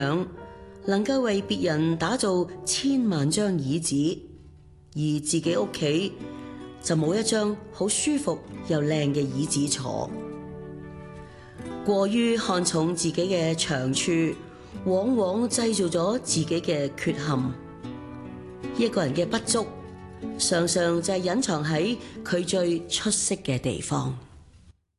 能夠為別人打造千萬張椅子，而自己屋企就冇一張好舒服又靚嘅椅子坐。過於看重自己嘅長處，往往製造咗自己嘅缺陷。一個人嘅不足，常常就係隱藏喺佢最出色嘅地方。